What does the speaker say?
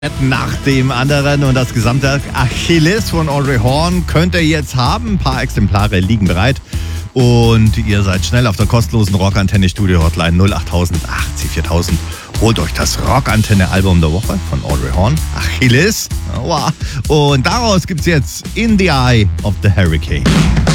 Nach dem anderen und das Gesamtwerk Achilles von Audrey Horne könnt ihr jetzt haben. Ein paar Exemplare liegen bereit und ihr seid schnell auf der kostenlosen Rockantenne Studio Hotline 08000 80 4000. Holt euch das Rockantenne Album der Woche von Audrey Horne, Achilles. Und daraus gibt's jetzt In the Eye of the Hurricane.